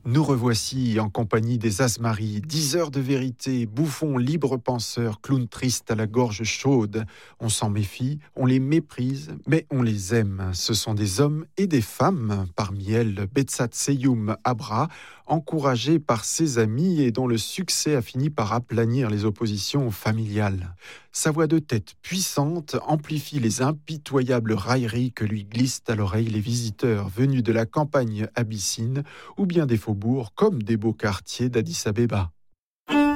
Nous revoici en compagnie des Asmaris, 10 heures de vérité, bouffons, libres penseurs, clowns tristes à la gorge chaude. On s'en méfie, on les méprise, mais on les aime. Ce sont des hommes et des femmes, parmi elles Betsat Seyoum Abra, encouragée par ses amis et dont le succès a fini par aplanir les oppositions familiales. Sa voix de tête puissante amplifie les impitoyables railleries que lui glissent à l'oreille les visiteurs venus de la campagne abyssine ou bien des faubourgs comme des beaux quartiers d'Addis Abeba.